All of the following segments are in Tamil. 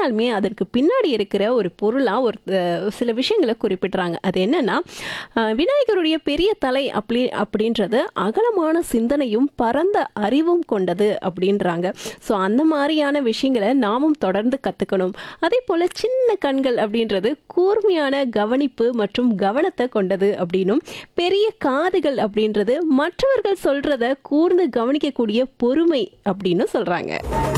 உண்மையாலுமே அதற்கு பின்னாடி இருக்கிற ஒரு பொருளா ஒரு சில விஷயங்களை குறிப்பிடுறாங்க. அது என்னன்னா, விநாயகருடைய பெரிய தலை அப்படின்றது அகலமான சிந்தனையும் பரந்த அறிவும் கொண்டது அப்படின்றாங்க. ஸோ அந்த மாதிரியான விஷயங்களை நாமும் தொடர்ந்து கத்துக்கணும். அதே போல சின்ன கண்கள் அப்படின்றது கூர்மையான கவனிப்பு மற்றும் கவனத்தை கொண்டது அப்படின்னும், பெரிய காதுகள் அப்படின்றது மற்றவர்கள் சொல்றத கூர்ந்து கவனிக்கக்கூடிய பொறுமை அப்படின்னு சொல்றாங்க.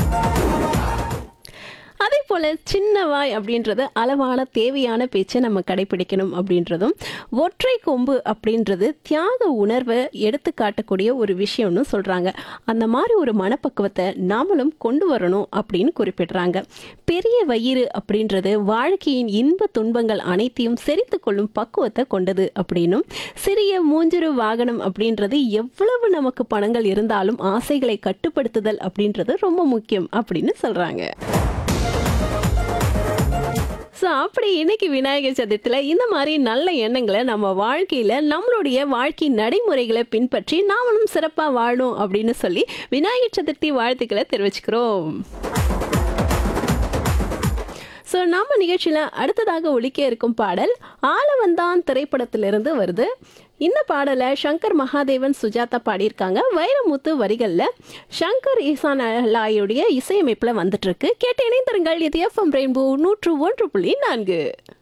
அதே போல சின்ன வாய் அப்படின்றது அளவான தேவையான பேச்சை நம்ம கடைபிடிக்கணும் அப்படின்றதும், ஒற்றை கொம்பு அப்படின்றது தியாக உணர்வை எடுத்து காட்டக்கூடிய ஒரு விஷயம்னு சொல்றாங்க. அந்த மாதிரி ஒரு மனப்பக்குவத்தை நாமளும் கொண்டு வரணும் அப்படின்னு குறிப்பிடுறாங்க. பெரிய வயிறு அப்படின்றது வாழ்க்கையின் இன்ப துன்பங்கள் அனைத்தையும் செறித்து கொள்ளும் பக்குவத்தை கொண்டது அப்படின்னும், சிறிய மூஞ்சிறு வாகனம் அப்படின்றது எவ்வளவு நமக்கு பணங்கள் இருந்தாலும் ஆசைகளை கட்டுப்படுத்துதல் அப்படின்றது ரொம்ப முக்கியம் அப்படின்னு சொல்றாங்க. ஸோ அப்படி இன்னைக்கு விநாயகர் சதுர்த்தியில் இந்த மாதிரி நல்ல எண்ணங்களை நம்ம வாழ்க்கையில் நம்மளுடைய வாழ்க்கை நடைமுறைகளை பின்பற்றி நாமளும் சிறப்பாக வாழணும் அப்படின்னு சொல்லி விநாயகர் சதுர்த்தி வாழ்த்துக்களை தெரிவிச்சுக்கிறோம். ஸோ நம்ம நிகழ்ச்சியில் அடுத்ததாக ஒலிக்க இருக்கும் பாடல் ஆளவந்தான் திரைப்படத்திலிருந்து வருது. இந்த பாடலை சங்கர் மகாதேவன் சுஜாதா பாடியிருக்காங்க. வைரமுத்து வரிகளில் சங்கர் ஈசானாயுடைய இசையமைப்பில் வந்துட்டு இருக்கு. கேட்டு இணைந்திருங்கள். இது எஃப்எம் ரெயின்போ 101.4.